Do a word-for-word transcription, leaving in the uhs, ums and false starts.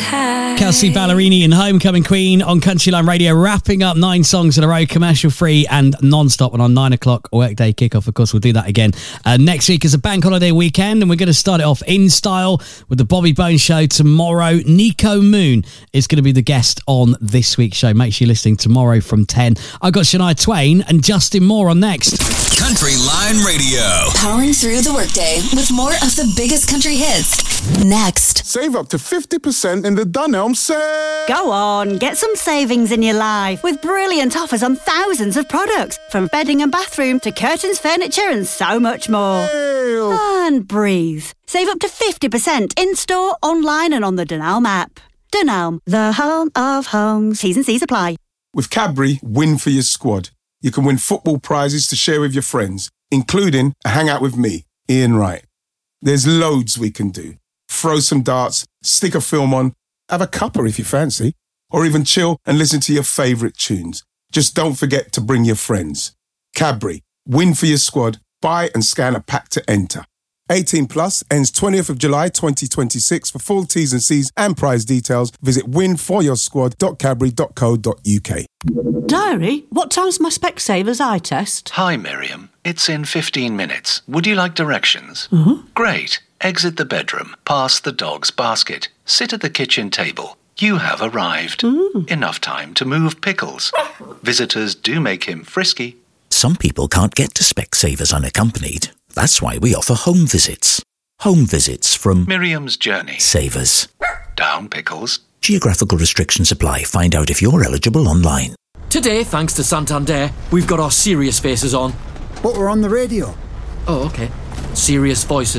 Kelsey Ballerini and Homecoming Queen on Countryline Radio, wrapping up nine songs in a row, commercial free and non-stop, and on nine o'clock workday kickoff. Of course, we'll do that again uh, next week as a bank holiday weekend, and we're going to start it off in style with the Bobby Bones Show tomorrow. Nico Moon is going to be the guest on this week's show. Make sure you're listening tomorrow from ten. I've got Shania Twain and Justin Moore on next. Countryline Radio, powering through the workday with more of the biggest country hits. Next, save up to fifty percent in the Dunelm sale. Go on, get some savings in your life with brilliant offers on thousands of products, from bedding and bathroom to curtains, furniture and so much more. Ew. And breathe. Save up to fifty percent in-store, online and on the Dunelm app. Dunelm, the home of homes. T's and C's apply. With Cadbury, win for your squad. You can win football prizes to share with your friends, including a hangout with me, Ian Wright. There's loads we can do. Throw some darts, stick a film on, have a cuppa if you fancy, or even chill and listen to your favourite tunes. Just don't forget to bring your friends. Cadbury, win for your squad, buy and scan a pack to enter. eighteen plus, ends twentieth of July twenty twenty-six. For full T's and C's and prize details, visit win for your squad dot cadbury dot co dot uk. Diary, what time's my Specsavers eye test? Hi, Miriam. It's in fifteen minutes. Would you like directions? Mm-hmm. Great. Exit the bedroom, past the dog's basket, sit at the kitchen table. You have arrived. Mm. Enough time to move pickles. Visitors do make him frisky. Some people can't get to Specsavers unaccompanied. That's why we offer home visits. Home visits from Miriam's Journey. Savers. Down pickles. Geographical restrictions apply. Find out if you're eligible online. Today, thanks to Santander, we've got our serious faces on. But we're on the radio. Oh, okay. Serious voices.